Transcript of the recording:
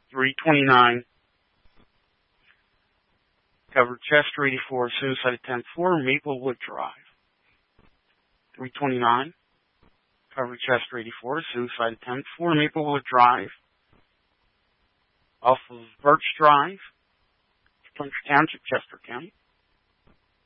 329, covered Chester 84, suicide attempt 4, Maplewood Drive. 329, covered Chester 84, suicide attempt 4, Maplewood Drive. Off of Birch Drive, Plunger Township, Chester County.